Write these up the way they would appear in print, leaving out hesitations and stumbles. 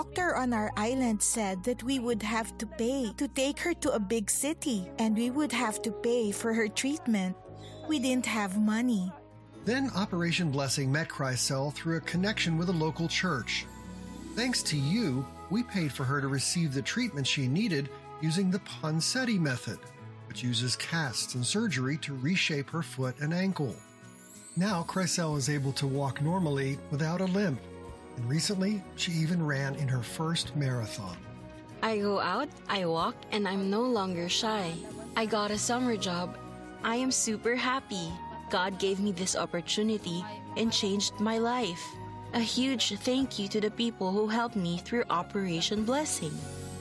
doctor on our island said that we would have to pay to take her to a big city, and we would have to pay for her treatment. We didn't have money. Then Operation Blessing met Chrysel through a connection with a local church. Thanks to you, we paid for her to receive the treatment she needed using the Ponseti method, which uses casts and surgery to reshape her foot and ankle. Now Chrysel is able to walk normally without a limp, and recently she even ran in her first marathon. I go out, I walk, and I'm no longer shy. I got a summer job. I am super happy. God gave me this opportunity and changed my life. A huge thank you to the people who helped me through Operation Blessing.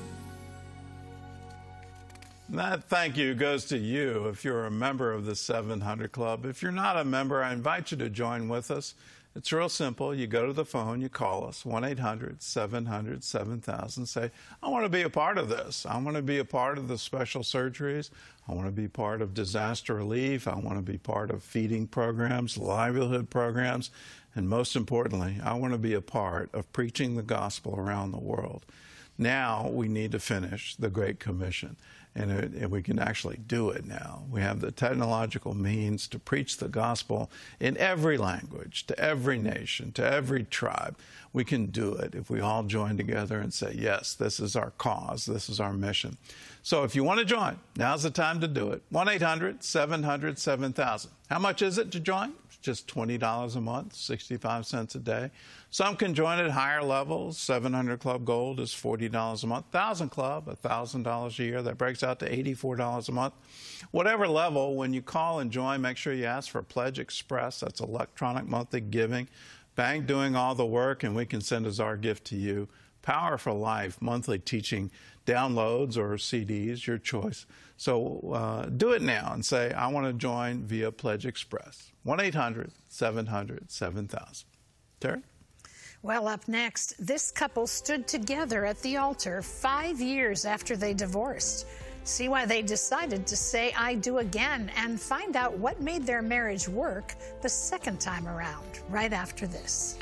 That thank you goes to you if you're a member of the 700 Club. If you're not a member, I invite you to join with us. It's real simple. You go to the phone, you call us, 1-800-700-7000. Say, I want to be a part of this. I want to be a part of the special surgeries. I want to be part of disaster relief. I want to be part of feeding programs, livelihood programs. And most importantly, I want to be a part of preaching the gospel around the world. Now we need to finish the Great Commission. And we can actually do it now. We have the technological means to preach the gospel in every language, to every nation, to every tribe. We can do it if we all join together and say, yes, this is our cause, this is our mission. So if you want to join, now's the time to do it. 1-800-700-7000. How much is it to join? Just $20 a month, 65 cents a day. Some can join at higher levels. 700 Club Gold is $40 a month. 1,000 Club, $1,000 a year. That breaks out to $84 a month. Whatever level, when you call and join, make sure you ask for Pledge Express. That's electronic monthly giving. Bank doing all the work, and we can send as our gift to you. Power for Life, monthly teaching downloads or CDs, your choice. So do it now and say, I want to join via Pledge Express. 1-800-700-7000. Terry? Well, up next, this couple stood together at the altar 5 years after they divorced. See why they decided to say I do again and find out what made their marriage work the second time around, right after this.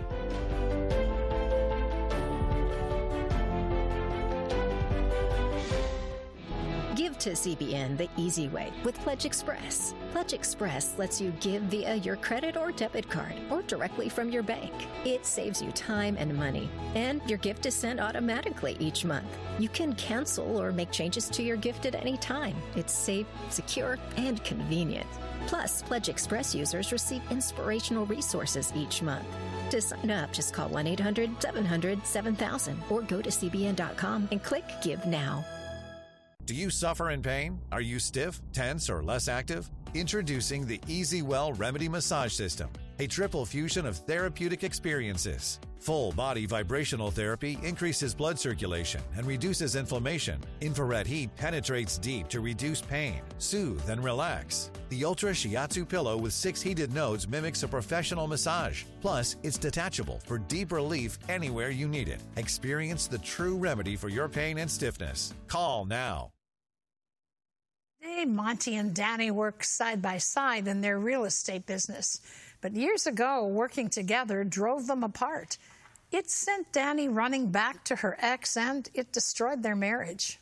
Give to CBN the easy way with Pledge Express. Pledge Express lets you give via your credit or debit card or directly from your bank. It saves you time and money, and your gift is sent automatically each month. You can cancel or make changes to your gift at any time. It's safe, secure, and convenient. Plus, Pledge Express users receive inspirational resources each month. To sign up, just call 1-800-700-7000 or go to cbn.com and click Give Now. Do you suffer in pain? Are you stiff, tense, or less active? Introducing the EasyWell Remedy Massage System, a triple fusion of therapeutic experiences. Full body vibrational therapy increases blood circulation and reduces inflammation. Infrared heat penetrates deep to reduce pain, soothe, and relax. The Ultra Shiatsu pillow with 6 heated nodes mimics a professional massage. Plus, it's detachable for deep relief anywhere you need it. Experience the true remedy for your pain and stiffness. Call now. Today, Monty and Danny work side by side in their real estate business. But years ago, working together drove them apart. It sent Danny running back to her ex, and it destroyed their marriage.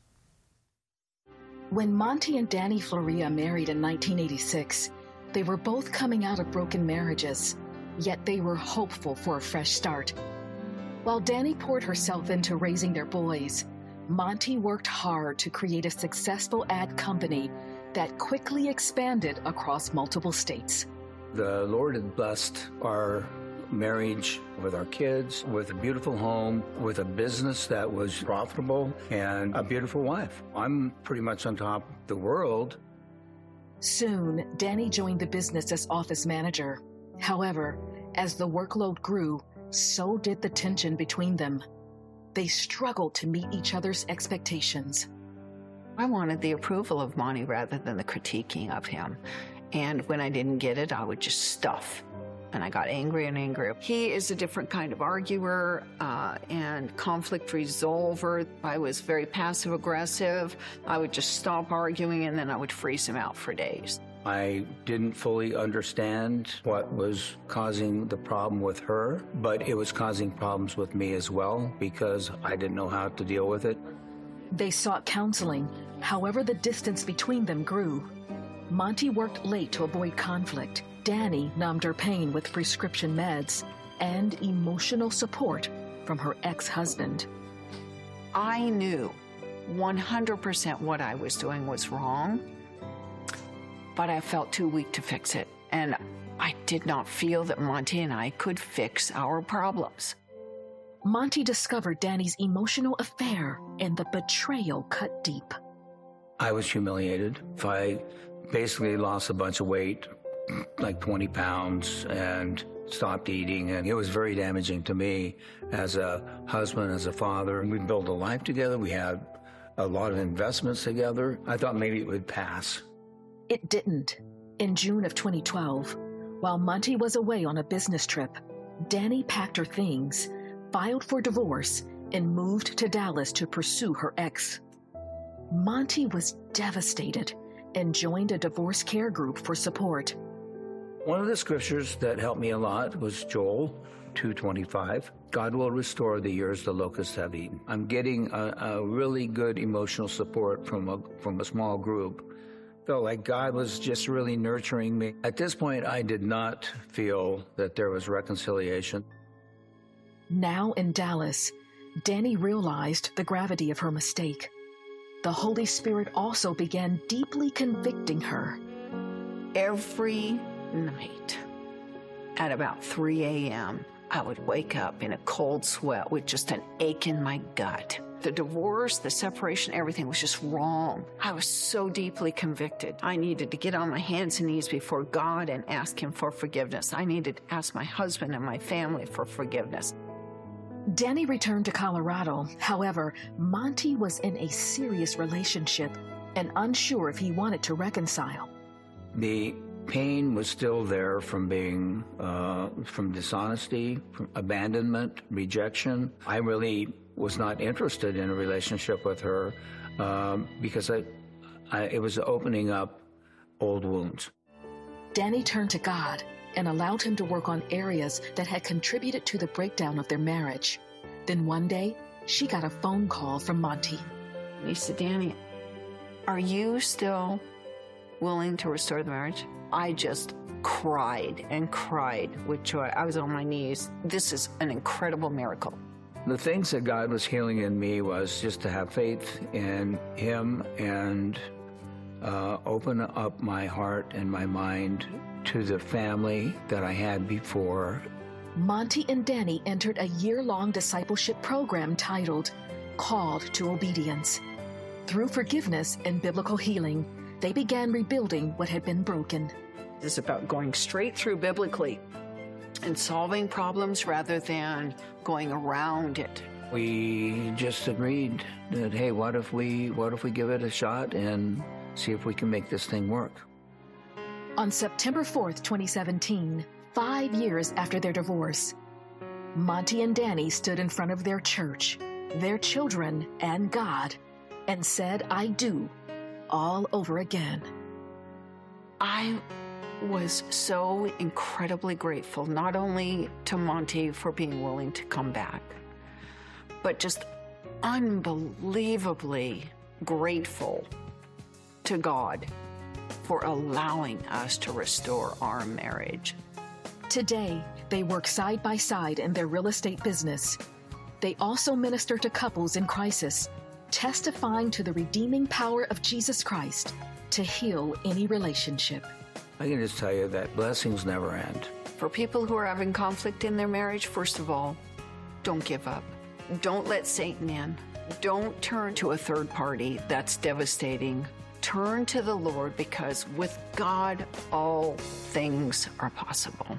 When Monty and Danny Floria married in 1986, they were both coming out of broken marriages, yet they were hopeful for a fresh start. While Danny poured herself into raising their boys, Monty worked hard to create a successful ad company that quickly expanded across multiple states. The Lord had blessed our marriage with our kids, with a beautiful home, with a business that was profitable, and a beautiful wife. I'm pretty much on top of the world. Soon, Danny joined the business as office manager. However, as the workload grew, so did the tension between them. They struggled to meet each other's expectations. I wanted the approval of Monty rather than the critiquing of him. And when I didn't get it, I would just stuff. And I got angry and angry. He is a different kind of arguer and conflict resolver. I was very passive aggressive. I would just stop arguing and then I would freeze him out for days. I didn't fully understand what was causing the problem with her, but it was causing problems with me as well because I didn't know how to deal with it. They sought counseling. However, the distance between them grew. Monty worked late to avoid conflict. Danny numbed her pain with prescription meds and emotional support from her ex-husband. I knew 100% what I was doing was wrong, but I felt too weak to fix it. And I did not feel that Monty and I could fix our problems. Monty discovered Danny's emotional affair, and the betrayal cut deep. I was humiliated. I basically lost a bunch of weight, like 20 pounds, and stopped eating. And it was very damaging to me as a husband, as a father. We built a life together. We had a lot of investments together. I thought maybe it would pass. It didn't. In June of 2012, while Monty was away on a business trip, Danny packed her things, filed for divorce, and moved to Dallas to pursue her ex. Monty was devastated and joined a divorce care group for support. One of the scriptures that helped me a lot was Joel 2:25. God will restore the years the locusts have eaten. I'm getting a really good emotional support from a small group. Felt like God was just really nurturing me. At this point, I did not feel that there was reconciliation. Now in Dallas, Danny realized the gravity of her mistake. The Holy Spirit also began deeply convicting her. Every night at about 3 a.m., I would wake up in a cold sweat with just an ache in my gut. The divorce, the separation, everything was just wrong. I was so deeply convicted. I needed to get on my hands and knees before God and ask Him for forgiveness. I needed to ask my husband and my family for forgiveness. Danny returned to Colorado. However, Monty was in a serious relationship and unsure if he wanted to reconcile. The pain was still there from being, from dishonesty, from abandonment, rejection. I really was not interested in a relationship with her because it was opening up old wounds. Danny turned to God and allowed Him to work on areas that had contributed to the breakdown of their marriage. Then one day, she got a phone call from Monty. He said, Danny, are you still willing to restore the marriage? I just cried and cried with joy. I was on my knees. This is an incredible miracle. The things that God was healing in me was just to have faith in Him and open up my heart and my mind to the family that I had before. Monty and Danny entered a year-long discipleship program titled Called to Obedience. Through forgiveness and biblical healing, they began rebuilding what had been broken. It's about going straight through biblically and solving problems rather than going around it. We just agreed that, hey, what if we give it a shot and see if we can make this thing work? On September 4th, 2017, 5 years after their divorce, Monty and Danny stood in front of their church, their children, and God, and said, I do, all over again. I was so incredibly grateful, not only to Monty for being willing to come back, but just unbelievably grateful to God for allowing us to restore our marriage. Today, they work side by side in their real estate business. They also minister to couples in crisis, testifying to the redeeming power of Jesus Christ to heal any relationship. I can just tell you that blessings never end. For people who are having conflict in their marriage, first of all, don't give up. Don't let Satan in. Don't turn to a third party. That's devastating. Turn to the Lord, because with God, all things are possible.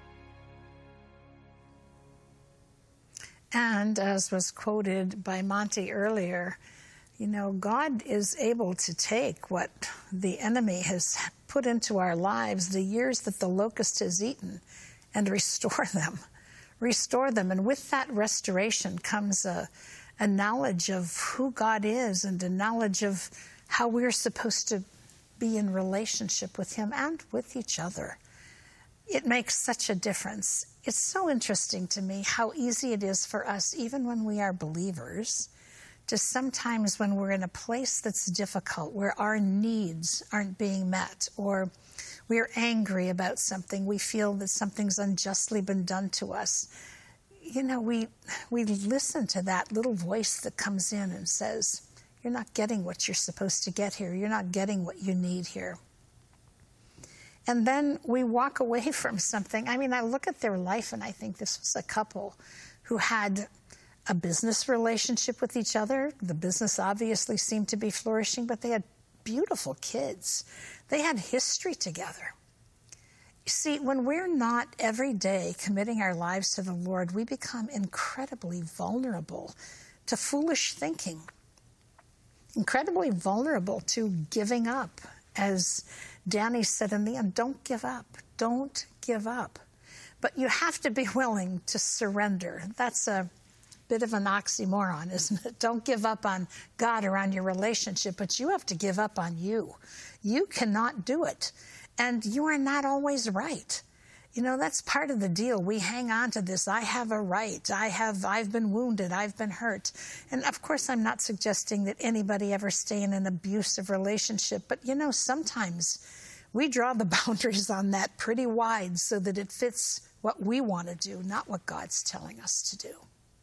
And as was quoted by Monty earlier, you know, God is able to take what the enemy has put into our lives, the years that the locust has eaten, and restore them. Restore them. And with that restoration comes a knowledge of who God is and a knowledge of how we're supposed to be in relationship with him and with each other. It makes such a difference. It's so interesting to me how easy it is for us, even when we are believers, to sometimes when we're in a place that's difficult, where our needs aren't being met, or we're angry about something, we feel that something's unjustly been done to us. You know, we listen to that little voice that comes in and says, you're not getting what you're supposed to get here. You're not getting what you need here. And then we walk away from something. I mean, I look at their life and I think this was a couple who had a business relationship with each other. The business obviously seemed to be flourishing, but they had beautiful kids. They had history together. You see, when we're not every day committing our lives to the Lord, we become incredibly vulnerable to foolish thinking, incredibly vulnerable to giving up. As Danny said in the end, don't give up. Don't give up. But you have to be willing to surrender. That's a bit of an oxymoron, isn't it? Don't give up on God or on your relationship, but you have to give up on you. You cannot do it. And you are not always right. You know, that's part of the deal. We hang on to this. I have a right. I've been wounded. I've been hurt. And of course, I'm not suggesting that anybody ever stay in an abusive relationship. But, you know, sometimes we draw the boundaries on that pretty wide so that it fits what we want to do, not what God's telling us to do.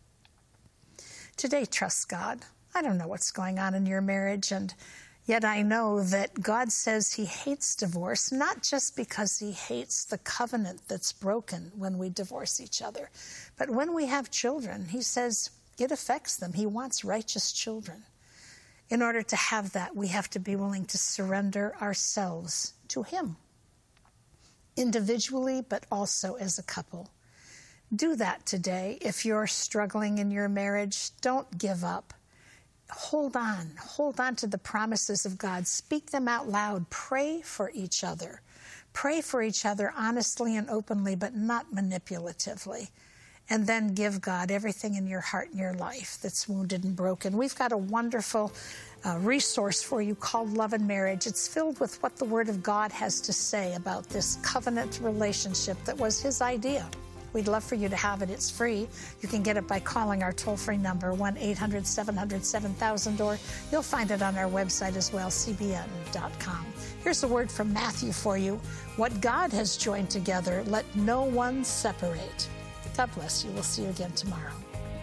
Today, trust God. I don't know what's going on in your marriage, and yet I know that God says he hates divorce, not just because he hates the covenant that's broken when we divorce each other, but when we have children, he says it affects them. He wants righteous children. In order to have that, we have to be willing to surrender ourselves to him, individually, but also as a couple. Do that today. If you're struggling in your marriage, don't give up. Hold on to the promises of God. Speak them out loud. Pray for each other. Pray for each other honestly and openly, but not manipulatively. And then give God everything in your heart and your life that's wounded and broken. We've got a wonderful resource for you called Love and Marriage. It's filled with what the Word of God has to say about this covenant relationship that was his idea. We'd love for you to have it. It's free. You can get it by calling our toll-free number, 1-800-700-7000, or you'll find it on our website as well, cbn.com. Here's a word from Matthew for you. What God has joined together, let no one separate. God bless you. We'll see you again tomorrow.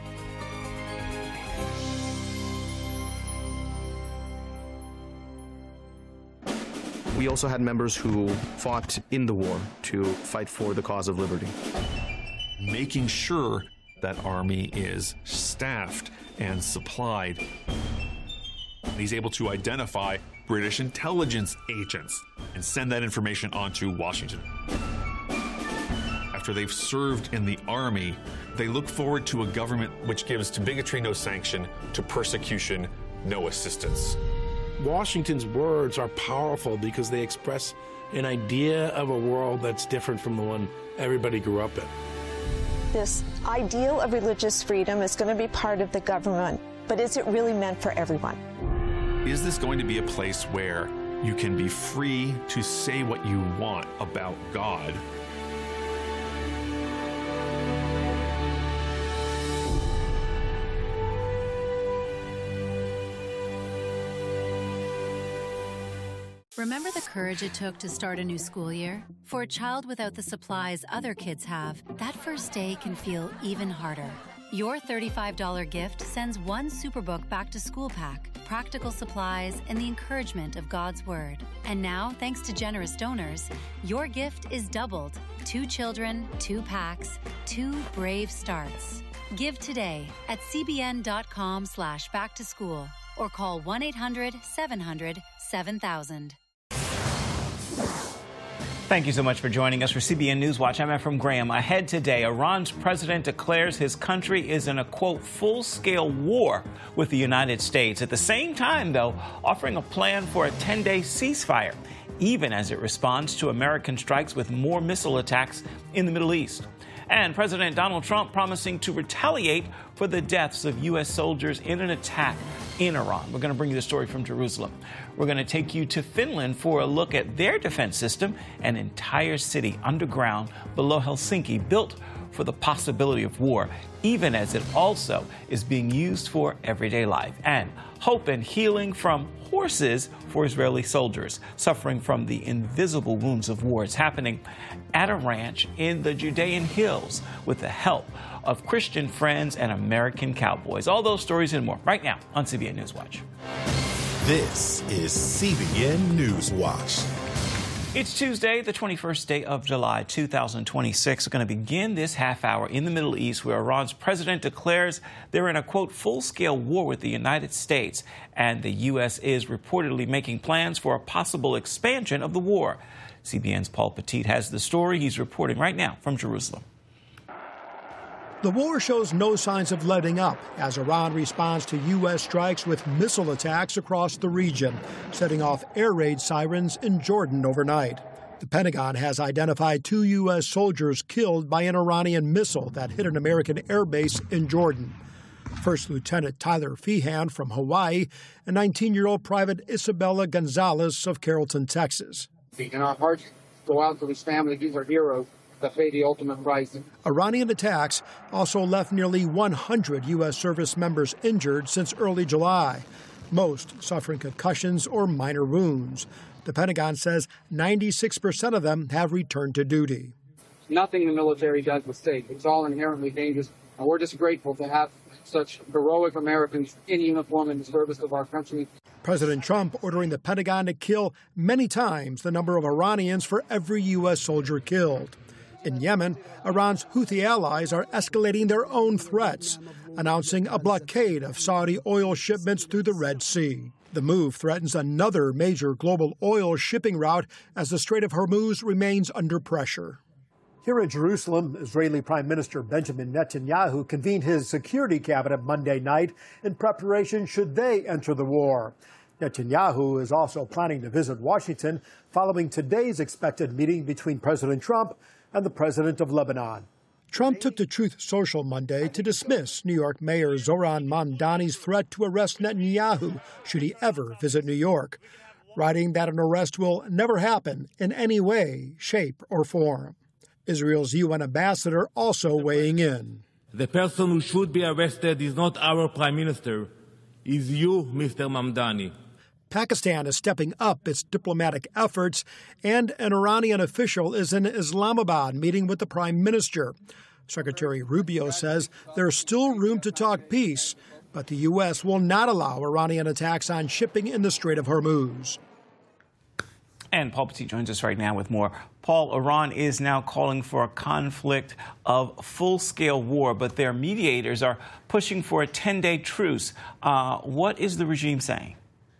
We also had members who fought in the war to fight for the cause of liberty. Making sure that Army is staffed and supplied. He's able to identify British intelligence agents and send that information on to Washington. After they've served in the Army, they look forward to a government which gives to bigotry no sanction, to persecution no assistance. Washington's words are powerful because they express an idea of a world that's different from the one everybody grew up in. This ideal of religious freedom is going to be part of the government, but is it really meant for everyone? Is this going to be a place where you can be free to say what you want about God? Remember the courage it took to start a new school year? For a child without the supplies other kids have, that first day can feel even harder. Your $35 gift sends one Superbook back to school pack, practical supplies, and the encouragement of God's Word. And now, thanks to generous donors, your gift is doubled. 2 children, 2 packs, 2 brave starts. Give today at cbn.com/backtoschool or call 1-800-700-7000. Thank you so much for joining us for CBN Newswatch. I'm Efrem Graham. Ahead today, Iran's president declares his country is in a, quote, full-scale war with the United States. At the same time, though, offering a plan for a 10-day ceasefire, even as it responds to American strikes with more missile attacks in the Middle East. And President Donald Trump promising to retaliate for the deaths of U.S. soldiers in an attack in Iran. We're going to bring you the story from Jerusalem. We're going to take you to Finland for a look at their defense system, an entire city underground below Helsinki built for the possibility of war, even as it also is being used for everyday life. And hope and healing from horses for Israeli soldiers suffering from the invisible wounds of war. It's happening at a ranch in the Judean hills with the help of Christian friends and American cowboys. All those stories and more right now on CBN News Watch. This is CBN News Watch. It's Tuesday, the 21st day of July, 2026. We're going to begin this half hour in the Middle East where Iran's president declares they're in a, quote, full-scale war with the United States. And the U.S. is reportedly making plans for a possible expansion of the war. CBN's Paul Petit has the story. He's reporting right now from Jerusalem. The war shows no signs of letting up as Iran responds to U.S. strikes with missile attacks across the region, setting off air raid sirens in Jordan overnight. The Pentagon has identified 2 U.S. soldiers killed by an Iranian missile that hit an American air base in Jordan. First Lieutenant Tyler Feehan from Hawaii and 19-year-old Private Isabella Gonzalez of Carrollton, Texas. And our hearts go out to these families. These are heroes that pay the ultimate price. Iranian attacks also left nearly 100 U.S. service members injured since early July, most suffering concussions or minor wounds. The Pentagon says 96% of them have returned to duty. Nothing the military does was safe. It's all inherently dangerous, and we're just grateful to have such heroic Americans in uniform in the service of our country. President Trump ordering the Pentagon to kill many times the number of Iranians for every U.S. soldier killed. In Yemen, Iran's Houthi allies are escalating their own threats, announcing a blockade of Saudi oil shipments through the Red Sea. The move threatens another major global oil shipping route as the Strait of Hormuz remains under pressure. Here in Jerusalem, Israeli Prime Minister Benjamin Netanyahu convened his security cabinet Monday night in preparation should they enter the war. Netanyahu is also planning to visit Washington following today's expected meeting between President Trump and the president of Lebanon. Trump took to Truth Social Monday to dismiss New York Mayor Zohran Mamdani's threat to arrest Netanyahu should he ever visit New York, writing that an arrest will never happen in any way, shape, or form. Israel's UN ambassador also weighing in. The person who should be arrested is not our prime minister, it's you, Mr. Mamdani. Pakistan is stepping up its diplomatic efforts, and an Iranian official is in Islamabad meeting with the prime minister. Secretary Rubio says there's still room to talk peace, but the U.S. will not allow Iranian attacks on shipping in the Strait of Hormuz. And Paul Petit joins us right now with more. Paul, Iran is now calling for a conflict of full-scale war, but their mediators are pushing for a 10-day truce. What is the regime saying?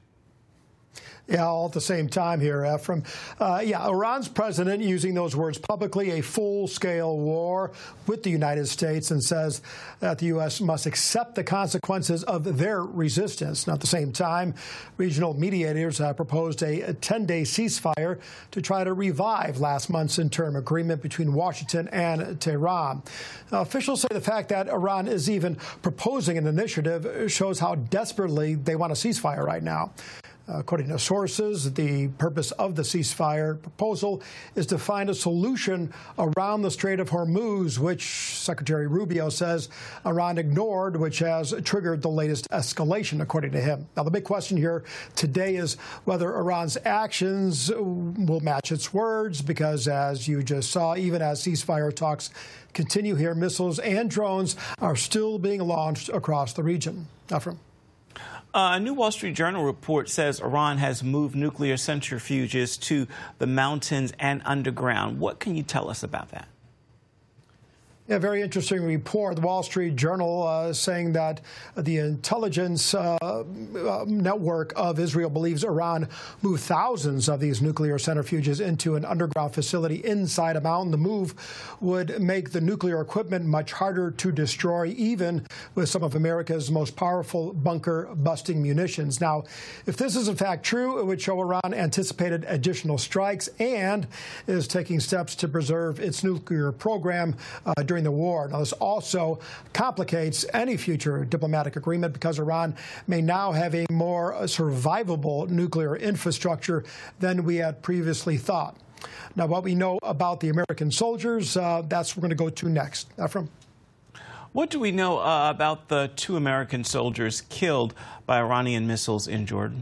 Yeah, all at the same time here, Ephraim. Iran's president using those words publicly, a full-scale war with the United States, and says that the U.S. must accept the consequences of their resistance. Now, at the same time, regional mediators have proposed a 10-day ceasefire to try to revive last month's interim agreement between Washington and Tehran. Now, officials say the fact that Iran is even proposing an initiative shows how desperately they want a ceasefire right now. According to sources, the purpose of the ceasefire proposal is to find a solution around the Strait of Hormuz, which Secretary Rubio says Iran ignored, which has triggered the latest escalation, according to him. Now, the big question here today is whether Iran's actions will match its words, because as you just saw, even as ceasefire talks continue here, missiles and drones are still being launched across the region. Ephraim. A new Wall Street Journal report says Iran has moved nuclear centrifuges to the mountains and underground. What can you tell us about that? Yeah, very interesting report. The Wall Street Journal saying that the intelligence network of Israel believes Iran moved thousands of these nuclear centrifuges into an underground facility inside a mountain. The move would make the nuclear equipment much harder to destroy, even with some of America's most powerful bunker-busting munitions. Now, if this is in fact true, it would show Iran anticipated additional strikes and is taking steps to preserve its nuclear program during during the war. Now, this also complicates any future diplomatic agreement because Iran may now have a more survivable nuclear infrastructure than we had previously thought. Now, what we know about the American soldiers, that's what we're going to go to next. Ephraim? What do we know about the 2 American soldiers killed by Iranian missiles in Jordan?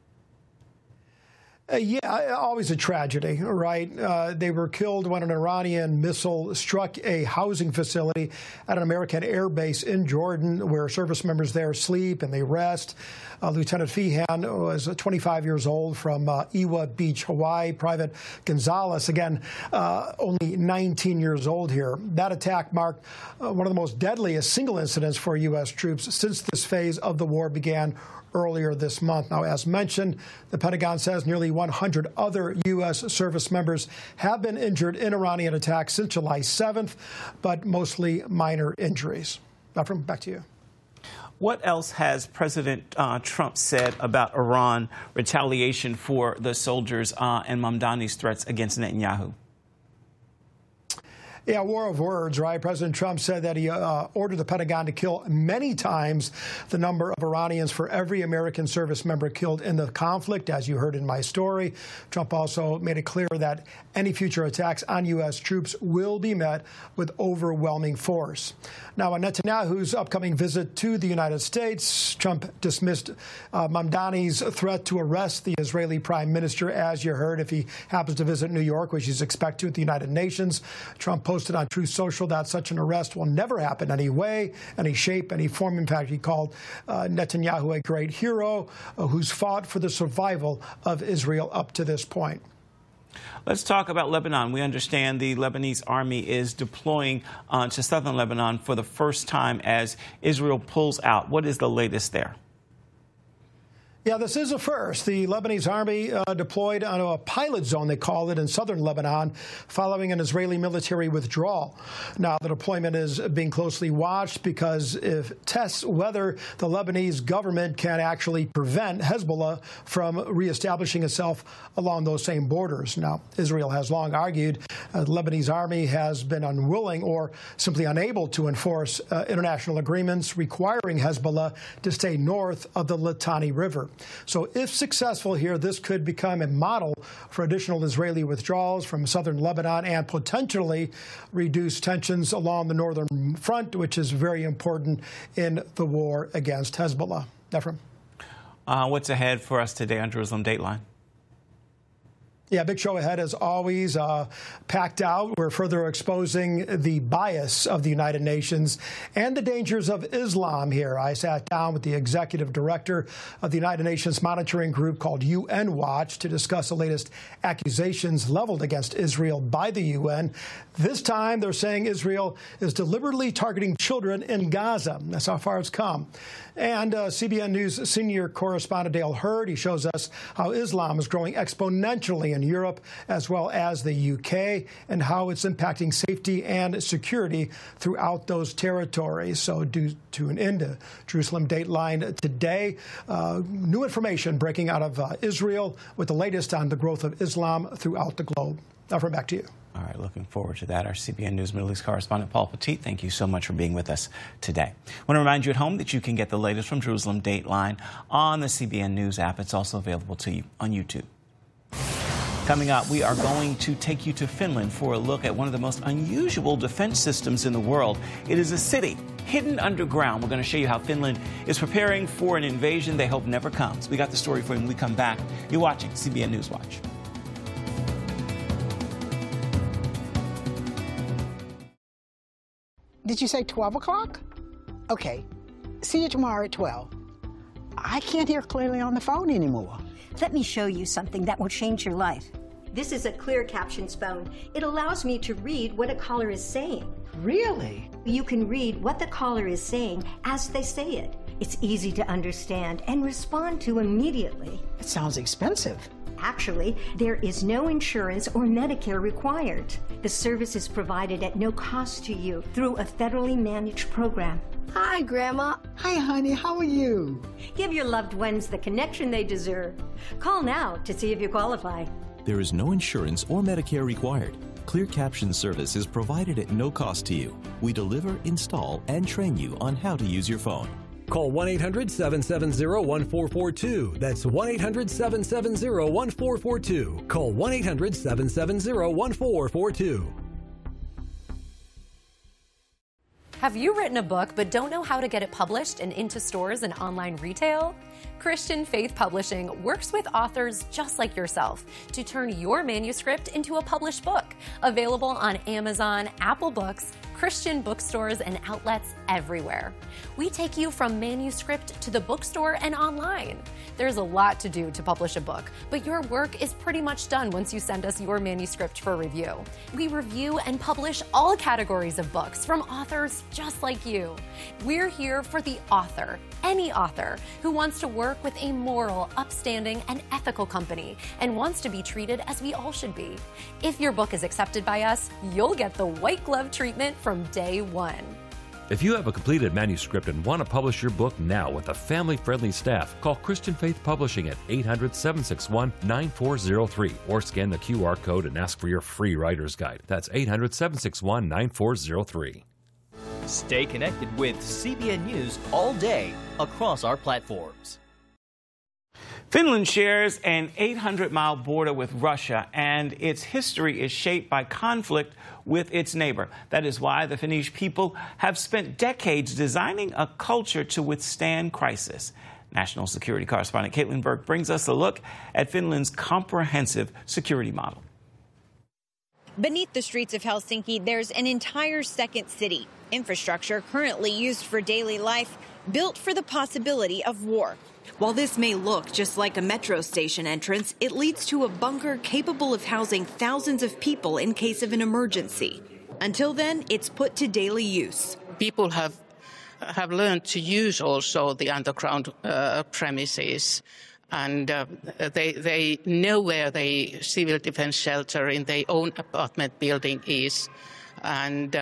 Yeah, always a tragedy, right? They were killed when an Iranian missile struck a housing facility at an American air base in Jordan where service members there sleep and they rest. Lieutenant Feehan was 25 years old from Ewa Beach, Hawaii. Private Gonzalez, again, only 19 years old here. That attack marked one of the most deadliest single incidents for U.S. troops since this phase of the war began earlier this month. Now, as mentioned, the Pentagon says nearly 100 other U.S. service members have been injured in Iranian attacks since July 7th, but mostly minor injuries. Ephraim, back to you. What else has President Trump said about Iran retaliation for the soldiers and Mamdani's threats against Netanyahu? Yeah, war of words, right? President Trump said that he ordered the Pentagon to kill many times the number of Iranians for every American service member killed in the conflict, as you heard in my story. Trump also made it clear that any future attacks on U.S. troops will be met with overwhelming force. Now, on Netanyahu's upcoming visit to the United States, Trump dismissed Mamdani's threat to arrest the Israeli prime minister, as you heard, if he happens to visit New York, which he's expected to at the United Nations. Trump posted on Truth Social that such an arrest will never happen any way, any shape, any form. In fact, he called Netanyahu a great hero who's fought for the survival of Israel up to this point. Let's talk about Lebanon. We understand the Lebanese army is deploying to southern Lebanon for the first time as Israel pulls out. What is the latest there? Yeah, this is a first. The Lebanese army deployed onto a pilot zone, they call it, in southern Lebanon, following an Israeli military withdrawal. Now, the deployment is being closely watched because it tests whether the Lebanese government can actually prevent Hezbollah from reestablishing itself along those same borders. Now, Israel has long argued the Lebanese army has been unwilling or simply unable to enforce international agreements requiring Hezbollah to stay north of the Litani River. So if successful here, this could become a model for additional Israeli withdrawals from southern Lebanon and potentially reduce tensions along the northern front, which is very important in the war against Hezbollah. Ephraim? What's ahead for us today on Jerusalem Dateline? Yeah, big show ahead as always, packed out. We're further exposing the bias of the United Nations and the dangers of Islam here. I sat down with the executive director of the United Nations monitoring group called UN Watch to discuss the latest accusations leveled against Israel by the UN. This time, they're saying Israel is deliberately targeting children in Gaza. That's how far it's come. And CBN News senior correspondent Dale Hurd, he shows us how Islam is growing exponentially in Europe as well as the UK and how it's impacting safety and security throughout those territories. So do tune into Jerusalem Dateline today. New information breaking out of Israel with the latest on the growth of Islam throughout the globe. Now, back to you. All right, looking forward to that. Our CBN News Middle East correspondent, Paul Petit, thank you so much for being with us today. I want to remind you at home that you can get the latest from Jerusalem Dateline on the CBN News app. It's also available to you on YouTube. Coming up, we are going to take you to Finland for a look at one of the most unusual defense systems in the world. It is a city hidden underground. We're going to show you how Finland is preparing for an invasion they hope never comes. We got the story for you when we come back. You're watching CBN News Watch. Did you say 12 o'clock? Okay. See you tomorrow at 12. I can't hear clearly on the phone anymore. Let me show you something that will change your life. This is a Clear Captions phone. It allows me to read what a caller is saying. Really? You can read what the caller is saying as they say it. It's easy to understand and respond to immediately. It sounds expensive. Actually, there is no insurance or Medicare required. The service is provided at no cost to you through a federally managed program. Hi, Grandma. Hi, honey. How are you? Give your loved ones the connection they deserve. Call now to see if you qualify. There is no insurance or Medicare required. Clear caption service is provided at no cost to you. We deliver, install, and train you on how to use your phone. Call 1-800-770-1442. That's 1-800-770-1442. Call 1-800-770-1442. Have you written a book but don't know how to get it published and into stores and online retail? Christian Faith Publishing works with authors just like yourself to turn your manuscript into a published book. Available on Amazon, Apple Books, Christian bookstores, and outlets everywhere. We take you from manuscript to the bookstore and online. There's a lot to do to publish a book, but your work is pretty much done once you send us your manuscript for review. We review and publish all categories of books from authors just like you. We're here for the author, any author who wants to work with a moral, upstanding, and ethical company and wants to be treated as we all should be. If your book is accepted by us, you'll get the white glove treatment from day one. If you have a completed manuscript and want to publish your book now with a family-friendly staff, call Christian Faith Publishing at 800-761-9403 or scan the QR code and ask for your free writer's guide. That's 800-761-9403. Stay connected with CBN News all day across our platforms. Finland shares an 800-mile border with Russia, and its history is shaped by conflict with its neighbor. That is why the Finnish people have spent decades designing a culture to withstand crisis. National security correspondent Caitlin Burke brings us a look at Finland's comprehensive security model. Beneath the streets of Helsinki, there's an entire second city. Infrastructure currently used for daily life, built for the possibility of war. While this may look just like a metro station entrance, it leads to a bunker capable of housing thousands of people in case of an emergency. Until then, it's put to daily use. People have learned to use also the underground premises, and they know where the civil defense shelter in their own apartment building is, and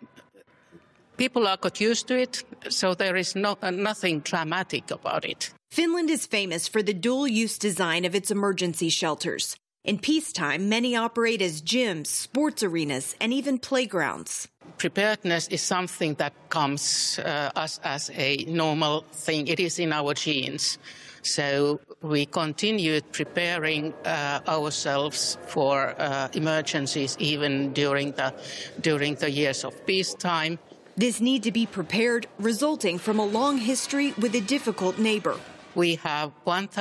people are got used to it, so there is nothing dramatic about it. Finland is famous for the dual-use design of its emergency shelters. In peacetime, many operate as gyms, sports arenas, and even playgrounds. Preparedness is something that comes us as a normal thing. It is in our genes. So we continue preparing ourselves for emergencies even during the years of peacetime. This need to be prepared resulting from a long history with a difficult neighbor. We have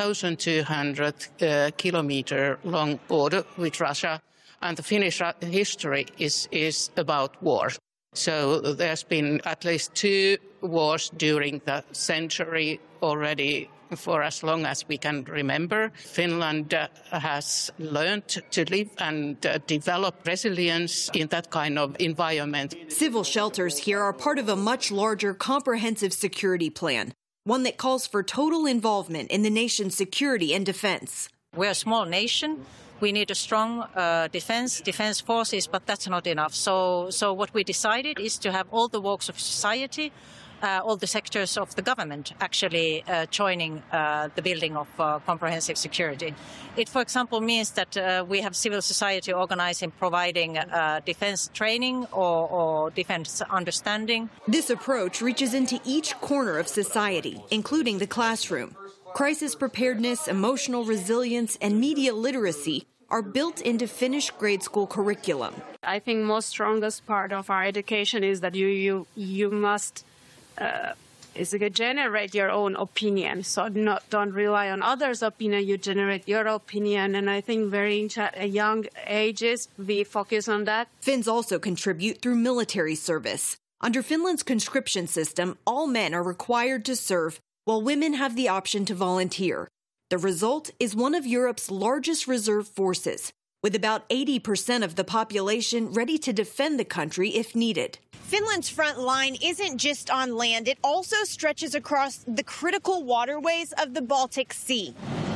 1,200 kilometer long border with Russia, and the Finnish history is about war. So there's been at least 2 wars during the century already for as long as we can remember. Finland has learned to live and develop resilience in that kind of environment. Civil shelters here are part of a much larger comprehensive security plan, one that calls for total involvement in the nation's security and defense. We're a small nation. We need a strong defense forces, but that's not enough. So what we decided is to have all the walks of society, all the sectors of the government actually joining the building of comprehensive security. It, for example, means that we have civil society organizing, providing defense training or defense understanding. This approach reaches into each corner of society, including the classroom. Crisis preparedness, emotional resilience, and media literacy are built into Finnish grade school curriculum. I think most strongest part of our education is that you must generate your own opinion. So don't rely on others' opinion. You generate your opinion, and I think very young ages we focus on that. Finns also contribute through military service. Under Finland's conscription system, all men are required to serve, while women have the option to volunteer. The result is one of Europe's largest reserve forces, with about 80% of the population ready to defend the country if needed. Finland's front line isn't just on land, it also stretches across the critical waterways of the Baltic Sea.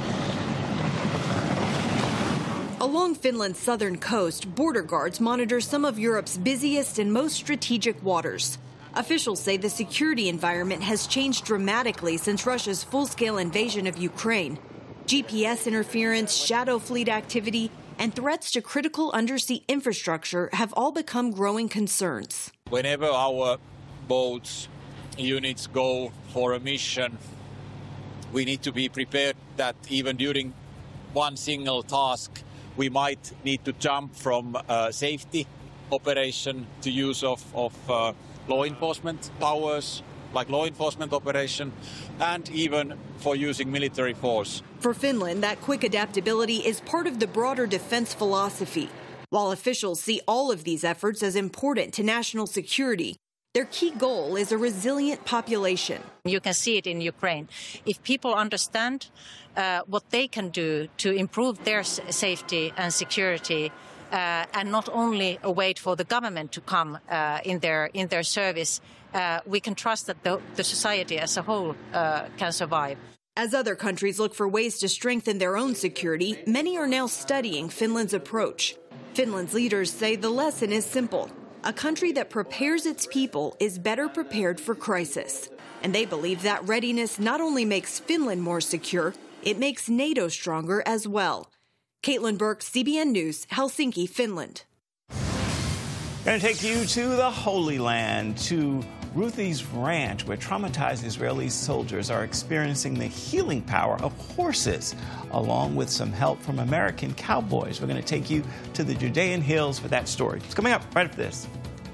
Along Finland's southern coast, border guards monitor some of Europe's busiest and most strategic waters. Officials say the security environment has changed dramatically since Russia's full-scale invasion of Ukraine. GPS interference, shadow fleet activity, and threats to critical undersea infrastructure have all become growing concerns. Whenever our boats, units go for a mission, we need to be prepared that even during one single task, we might need to jump from safety operation to use of law enforcement powers, like law enforcement operation, and even for using military force. For Finland, that quick adaptability is part of the broader defense philosophy. While officials see all of these efforts as important to national security, their key goal is a resilient population. You can see it in Ukraine. If people understand what they can do to improve their safety and security, and not only wait for the government to come in their service, we can trust that the society as a whole can survive. As other countries look for ways to strengthen their own security, many are now studying Finland's approach. Finland's leaders say the lesson is simple. A country that prepares its people is better prepared for crisis. And they believe that readiness not only makes Finland more secure, it makes NATO stronger as well. Caitlin Burke, CBN News, Helsinki, Finland. Going to take you to the Holy Land, to Ruthie's Ranch, where traumatized Israeli soldiers are experiencing the healing power of horses, along with some help from American cowboys. We're going to take you to the Judean hills for that story. It's coming up right after this.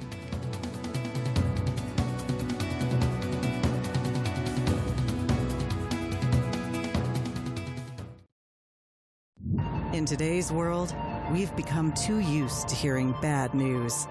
In today's world, we've become too used to hearing bad news.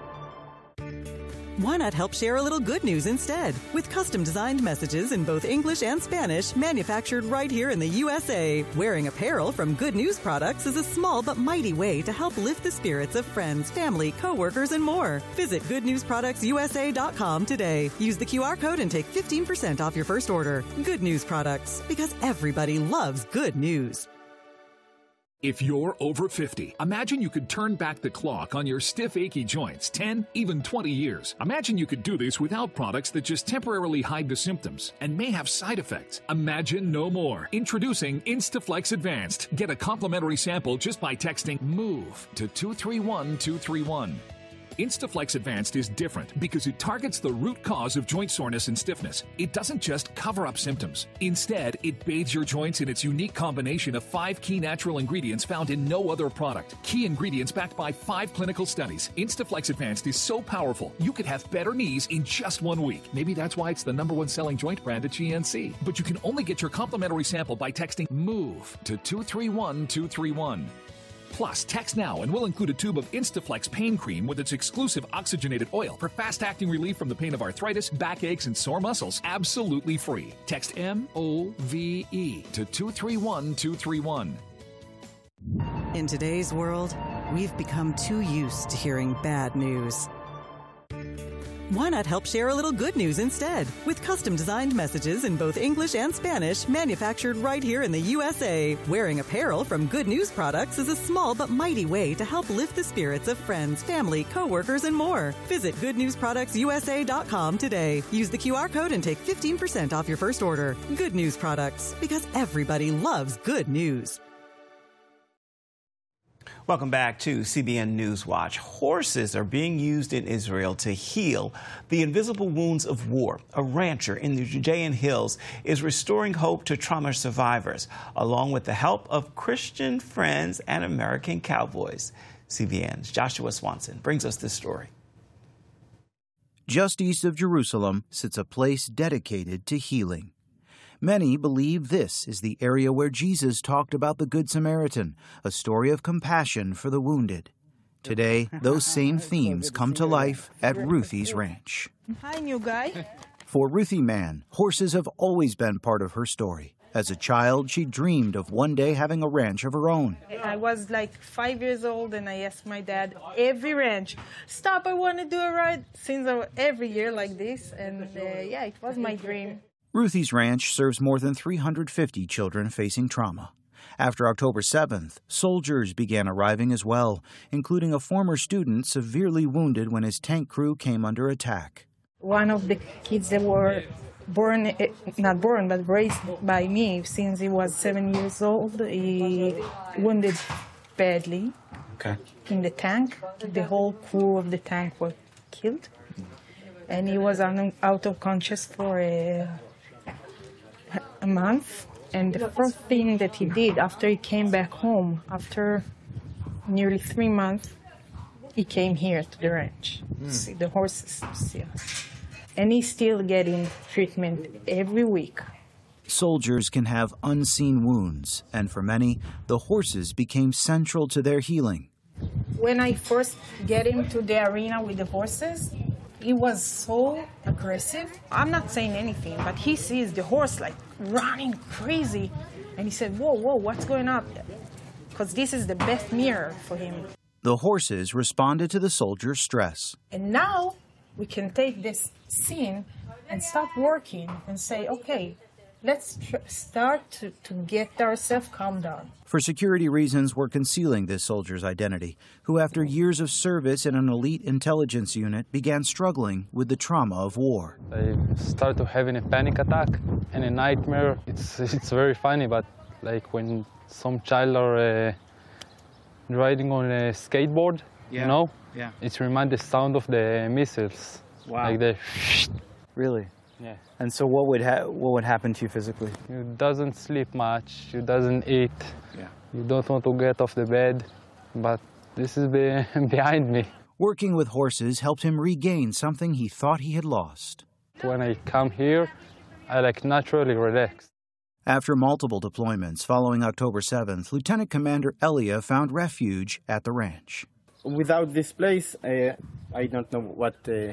Why not help share a little good news instead? With custom-designed messages in both English and Spanish, manufactured right here in the USA. Wearing apparel from Good News Products is a small but mighty way to help lift the spirits of friends, family, coworkers, and more. Visit goodnewsproductsusa.com today. Use the QR code and take 15% off your first order. Good News Products, because everybody loves good news. If you're over 50, imagine you could turn back the clock on your stiff, achy joints 10, even 20 years. Imagine you could do this without products that just temporarily hide the symptoms and may have side effects. Imagine no more. Introducing Instaflex Advanced. Get a complimentary sample just by texting MOVE to 231231. Instaflex Advanced is different because it targets the root cause of joint soreness and stiffness. It doesn't just cover up symptoms. Instead, it bathes your joints in its unique combination of 5 key natural ingredients found in no other product. Key ingredients backed by 5 clinical studies. Instaflex Advanced is so powerful, you could have better knees in just 1 week. Maybe that's why it's the #1 selling joint brand at GNC. But you can only get your complimentary sample by texting MOVE to 231231. Plus, text now and we'll include a tube of Instaflex pain cream with its exclusive oxygenated oil for fast-acting relief from the pain of arthritis, backaches, and sore muscles, absolutely free. Text MOVE to 231231. In today's world, we've become too used to hearing bad news. Why not help share a little good news instead? With custom-designed messages in both English and Spanish, manufactured right here in the USA. Wearing apparel from Good News Products is a small but mighty way to help lift the spirits of friends, family, coworkers, and more. Visit goodnewsproductsusa.com today. Use the QR code and take 15% off your first order. Good News Products, because everybody loves good news. Welcome back to CBN News Watch. Horses are being used in Israel to heal the invisible wounds of war. A rancher in the Judean hills is restoring hope to trauma survivors, along with the help of Christian friends and American cowboys. CBN's Joshua Swanson brings us this story. Just east of Jerusalem sits a place dedicated to healing. Many believe this is the area where Jesus talked about the Good Samaritan, a story of compassion for the wounded. Today, those same themes come to life at Ruthie's Ranch. Hi, new guy. For Ruthie Mann, horses have always been part of her story. As a child, she dreamed of one day having a ranch of her own. I was like 5 years old and I asked my dad, every ranch, stop, I want to do a ride, since every year like this. And yeah, it was my dream. Ruthie's Ranch serves more than 350 children facing trauma. After October 7th, soldiers began arriving as well, including a former student severely wounded when his tank crew came under attack. One of the kids that were not born, but raised by me since he was 7 years old, he wounded badly. in the tank. The whole crew of the tank were killed. And he was out of conscious for a month. And the first thing that he did after he came back home, after nearly 3 months, he came here to the ranch to see the horses. And he's still getting treatment every week. Soldiers can have unseen wounds, and for many, the horses became central to their healing. When I first get him to the arena with the horses, he was so aggressive. I'm not saying anything, but he sees the horse like running crazy. And he said, whoa, what's going on? Because this is the best mirror for him. The horses responded to the soldiers' stress. And now we can take this scene and stop working and say, okay, let's start to get ourselves calmed down. For security reasons, we're concealing this soldier's identity, who after years of service in an elite intelligence unit began struggling with the trauma of war. I started having a panic attack and a nightmare. It's very funny, but like when some child are riding on a skateboard, you know? Yeah. It reminds the sound of the missiles. Wow. Like the Really? Yeah. And so what would happen to you physically? You doesn't sleep much, you doesn't eat, yeah. You don't want to get off the bed, but this is behind me. Working with horses helped him regain something he thought he had lost. When I come here, I like naturally relax. After multiple deployments following October 7th, Lieutenant Commander Elia found refuge at the ranch. Without this place, I don't know what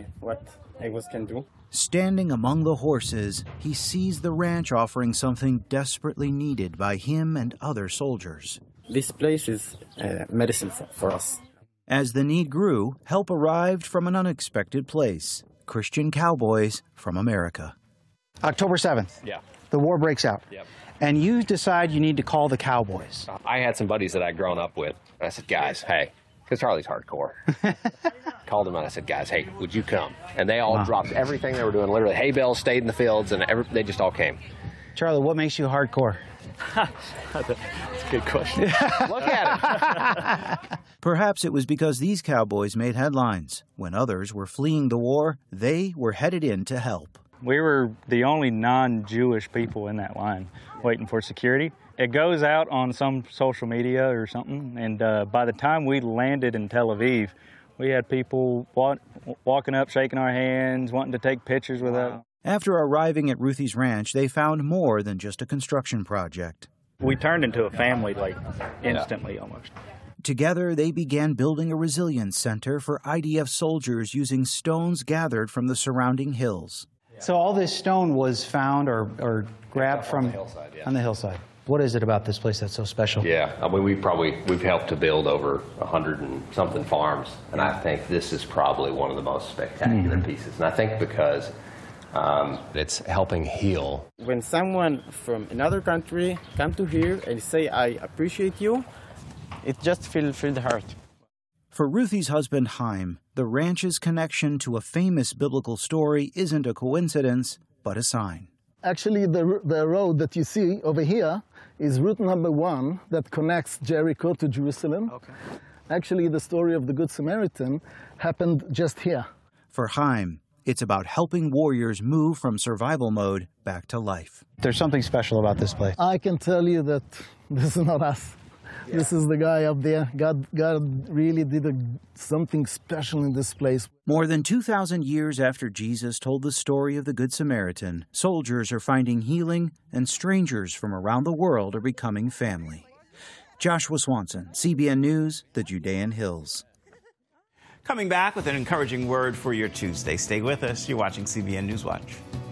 I can do. Standing among the horses, he sees the ranch offering something desperately needed by him and other soldiers. This place is medicine for us. As the need grew, help arrived from an unexpected place. Christian cowboys from America. October 7th. Yeah. The war breaks out. Yep. And you decide you need to call the cowboys. I had some buddies that I'd grown up with. And I said, guys, hey, because Charlie's hardcore. Called them and I said, guys, hey, would you come? And they all dropped everything they were doing. Literally, hay bales stayed in the fields, and they just all came. Charlie, what makes you hardcore? That's a good question. Look at it. Perhaps it was because these cowboys made headlines. When others were fleeing the war, they were headed in to help. We were the only non-Jewish people in that line waiting for security. It goes out on some social media or something, and by the time we landed in Tel Aviv, we had people walking up, shaking our hands, wanting to take pictures with us. After arriving at Ruthie's ranch, they found more than just a construction project. We turned into a family, like, instantly almost. Together, they began building a resilience center for IDF soldiers using stones gathered from the surrounding hills. So all this stone was found or grabbed from on the hillside. What is it about this place that's so special? Yeah, I mean, we've helped to build over 100 and something farms, and I think this is probably one of the most spectacular pieces. And I think because it's helping heal. When someone from another country come to here and say, I appreciate you, it just feels the heart. For Ruthie's husband, Chaim, the ranch's connection to a famous biblical story isn't a coincidence, but a sign. Actually, the road that you see over here is route number 1 that connects Jericho to Jerusalem. Okay. Actually, the story of the Good Samaritan happened just here. For Chaim, it's about helping warriors move from survival mode back to life. There's something special about this place. I can tell you that this is not us. Yeah. This is the guy up there. God really did something special in this place. More than 2,000 years after Jesus told the story of the Good Samaritan, soldiers are finding healing, and strangers from around the world are becoming family. Joshua Swanson, CBN News, the Judean Hills. Coming back with an encouraging word for your Tuesday. Stay with us. You're watching CBN Newswatch.